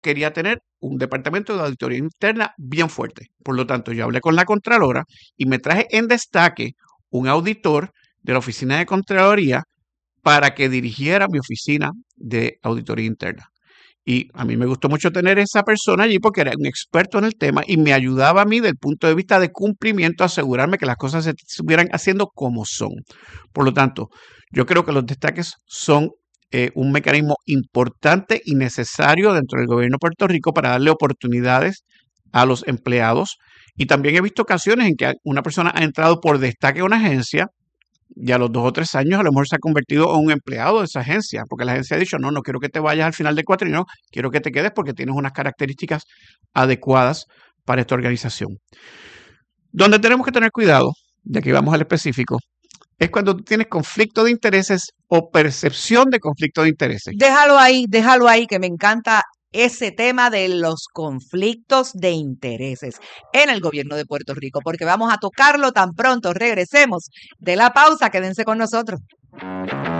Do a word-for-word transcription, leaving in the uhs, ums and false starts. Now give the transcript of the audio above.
quería tener un departamento de auditoría interna bien fuerte. Por lo tanto, yo hablé con la Contralora y me traje en destaque un auditor de la Oficina de Contraloría para que dirigiera mi oficina de auditoría interna. Y a mí me gustó mucho tener esa persona allí porque era un experto en el tema y me ayudaba a mí desde el punto de vista de cumplimiento a asegurarme que las cosas se estuvieran haciendo como son. Por lo tanto, yo creo que los destaques son eh, un mecanismo importante y necesario dentro del gobierno de Puerto Rico para darle oportunidades a los empleados. Y también he visto ocasiones en que una persona ha entrado por destaque a una agencia y a los dos o tres años a lo mejor se ha convertido en un empleado de esa agencia, porque la agencia ha dicho, no, no quiero que te vayas al final del cuatrienio, quiero que te quedes porque tienes unas características adecuadas para esta organización. Donde tenemos que tener cuidado, de aquí vamos al específico, es cuando tú tienes conflicto de intereses o percepción de conflicto de intereses. Déjalo ahí, déjalo ahí, que me encanta ese tema de los conflictos de intereses en el gobierno de Puerto Rico, porque vamos a tocarlo tan pronto regresemos de la pausa. Quédense con nosotros.